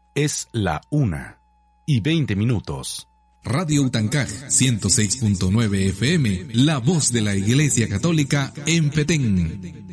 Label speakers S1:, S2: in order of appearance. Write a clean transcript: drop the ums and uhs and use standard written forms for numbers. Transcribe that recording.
S1: Es la 1:20.
S2: Radio Utancaj 106.9 FM, la voz de la Iglesia Católica en Petén.